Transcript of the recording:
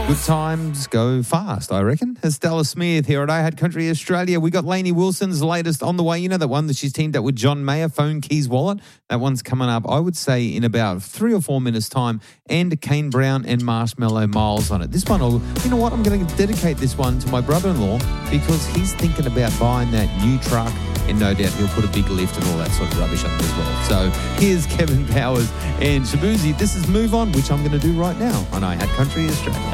Good times go fast, I reckon. As Stella Smith here at I Had Country Australia. We got Lainey Wilson's latest on the way. You know that one that she's teamed up with John Mayer, Phone Keys Wallet? That one's coming up, I would say, in about 3 or 4 minutes' time. And Kane Brown and Marshmallow Miles on it. This one, you know what? I'm going to dedicate this one to my brother-in-law because he's thinking about buying that new truck, and no doubt he'll put a big lift and all that sort of rubbish on it as well. So here's Kevin Powers and Shabuzi. This is Move On, which I'm going to do right now on I Had Country Australia.